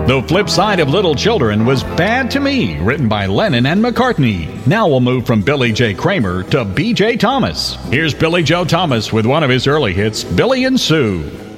The Flip Side of Little Children was Bad to Me, written by Lennon and McCartney. Now we'll move from Billy J. Kramer to B.J. Thomas. Here's Billy Joe Thomas with one of his early hits, Billy and Sue.